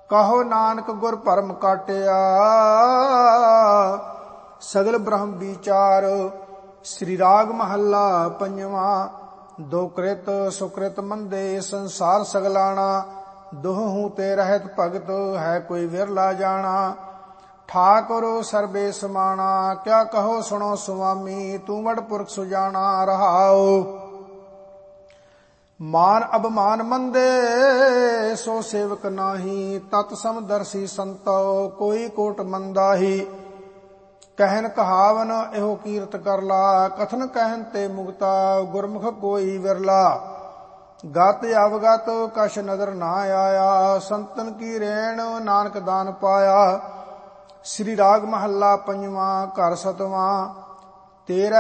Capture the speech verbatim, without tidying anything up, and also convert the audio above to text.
ਕਹੋ ਨਾਨਕ ਗੁਰ ਭਰਮ ਕਾਟਿਆ। ਸਗਲ ਬ੍ਰਹਮ ਵਿਚਾਰ। ਸ੍ਰੀ ਰਾਗ ਮਹੱਲਾ ਪੰਜਵਾਂ। ਦੋ ਕ੍ਰਿਤ ਸੁਕ੍ਰਿਤ ਮੰਦੇ ਸੰਸਾਰ ਸਗਲਾਣਾ। ਦੁਹੂ ਤੇ ਰਹਿਤ ਭਗਤ ਹੈ ਕੋਈ ਵਿਰਲਾ ਜਾਣਾ। ਠਾਕੁਰ ਸਰਬੇ ਸਮਾਣਾ ਕਿਆ ਕਹੋ ਸੁਣੋ ਸੁਆਮੀ। ਤੂੰ ਵਡ ਪੁਰਖ ਸੁਜਾਣਾ ਰਹਾਉ। ਮਾਨ ਅਭਮਾਨ ਮੰਦੇ ਸੋ ਸੇਵਕ ਨਾਹੀ। ਤਤ ਸਮਦਰਸੀ ਸੰਤੋ ਕੋਈ ਕੋਟ ਮੰਦਾਹੀ। ਕਹਿਨ ਕਹਾਵਨ ਇਹੋ ਕੀਰਤ ਕਰ ਲਾ। ਕਥਨ ਕਹਿਨ ਤੇ ਮੁਕਤਾ ਗੁਰਮੁਖ ਕੋਈ ਵਿਰਲਾ। ਗਤ ਅਵਗਤ ਕਛ ਨਦਰ ਨਾ ਆਇਆ। ਸੰਤਨ ਕੀ ਰੇਣ ਨਾਨਕ ਦਾਨ ਪਾਇਆ। ਸ੍ਰੀ ਰਾਗ ਮਹੱਲਾ ਪੰਜਵਾਂ। ਘਰ ਸਤਵਾਂ। ਤੇਰਾ